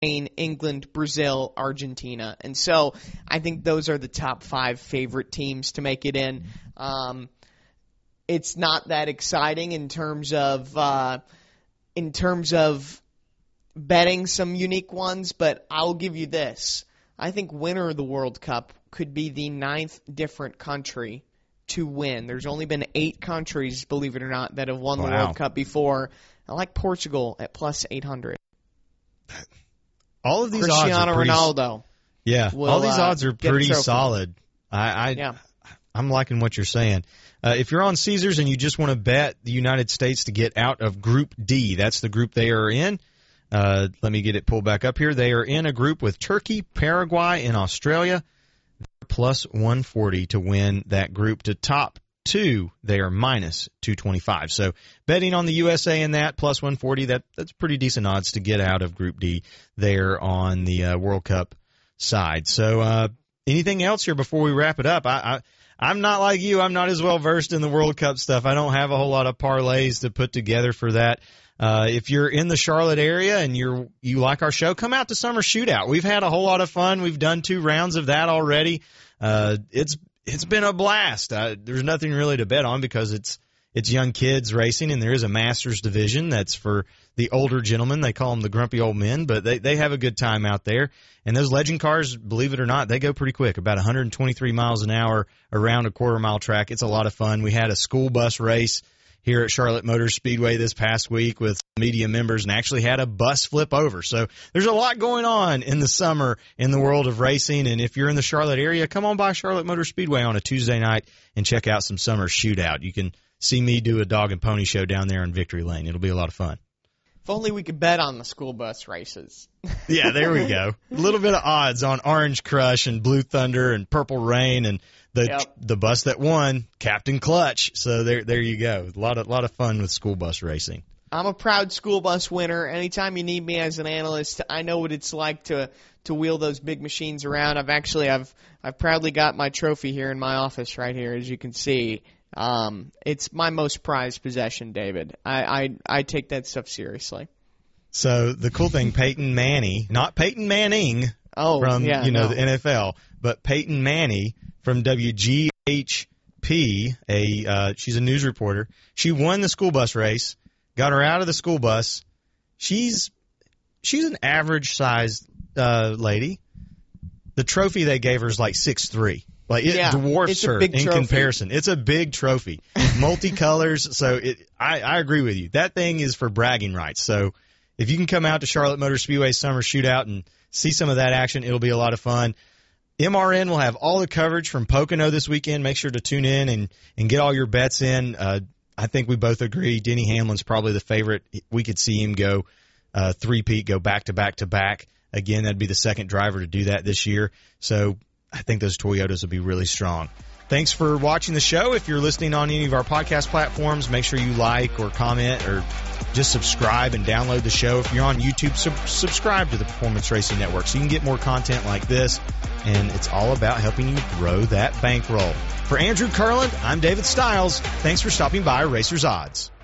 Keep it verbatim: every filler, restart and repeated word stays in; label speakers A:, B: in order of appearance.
A: England, Brazil, Argentina. And so I think those are the top five favorite teams to make it in. Um, it's not that exciting in terms of uh, in terms of betting some unique ones, but I'll give you this. I think winner of the World Cup could be the ninth different country to win. There's only been eight countries, believe it or not, that have won the
B: Wow.
A: World Cup before. I like Portugal at plus eight hundred.
B: All of these
A: Cristiano
B: odds are pretty,
A: Ronaldo.
B: Yeah,
A: will,
B: all these
A: uh,
B: odds are
A: get a
B: pretty
A: trophy.
B: solid. I, I
A: Yeah.
B: I'm liking what you're saying. Uh, if you're on Caesars and you just want to bet the United States to get out of Group D, that's the group they are in. Uh, let me get it pulled back up here. They are in a group with Turkey, Paraguay, and Australia. They're plus one forty to win that group. To top two, they are minus two twenty-five. So betting on the U S A in that, plus one forty, that that's pretty decent odds to get out of Group D there on the uh, World Cup side. So uh, anything else here before we wrap it up? I, I I'm not like you. I'm not as well versed in the World Cup stuff. I don't have a whole lot of parlays to put together for that. Uh, if you're in the Charlotte area and you're you like our show, come out to Summer Shootout. We've had a whole lot of fun. We've done two rounds of that already. Uh, it's it's been a blast. Uh, there's nothing really to bet on because it's it's young kids racing, and there is a Masters division that's for the older gentlemen. They call them the grumpy old men, but they they have a good time out there. And those legend cars, believe it or not, they go pretty quick, about one hundred twenty-three miles an hour around a quarter mile track. It's a lot of fun. We had a school bus race here at Charlotte Motor Speedway this past week with media members and actually had a bus flip over. So there's a lot going on in the summer in the world of racing. And if you're in the Charlotte area, come on by Charlotte Motor Speedway on a Tuesday night and check out some Summer Shootout. You can see me do a dog and pony show down there in Victory Lane. It'll be a lot of fun.
A: If only we could bet on the school bus races.
B: Yeah, there we go. A little bit of odds on Orange Crush and Blue Thunder and Purple Rain and the
A: Yep.
B: the bus that won, Captain Clutch. So there there you go. A lot of lot of fun with school bus racing.
A: I'm a proud school bus winner. Anytime you need me as an analyst, I know what it's like to to wheel those big machines around. I've actually I've I've proudly got my trophy here in my office right here, as you can see. Um, it's my most prized possession, David. I, I I take that stuff seriously.
B: So the cool thing, Peyton Manning, not Peyton Manning
A: Oh,
B: from
A: yeah,
B: you know
A: no.
B: the N F L, but Peyton Manning from W G H P. A uh, she's a news reporter. She won the school bus race, got her out of the school bus. She's she's an average sized uh, lady. The trophy they gave her is like six three. Like it
A: Yeah,
B: dwarfs
A: it's a
B: her
A: big
B: in
A: trophy.
B: comparison. It's a big trophy, multicolors. So it, I, I agree with you. That thing is for bragging rights. So if you can come out to Charlotte Motor Speedway Summer Shootout and see some of that action, it'll be a lot of fun. M R N will have all the coverage from Pocono this weekend. Make sure to tune in and, and get all your bets in. Uh, I think we both agree Denny Hamlin's probably the favorite. We could see him go uh, three-peat, go back-to-back to back. Again, that'd be the second driver to do that this year. So I think those Toyotas will be really strong. Thanks for watching the show. If you're listening on any of our podcast platforms, make sure you like or comment or just subscribe and download the show. If you're on YouTube, sub- subscribe to the Performance Racing Network so you can get more content like this. And it's all about helping you grow that bankroll. For Andrew Curland, I'm David Stiles. Thanks for stopping by Racers Odds.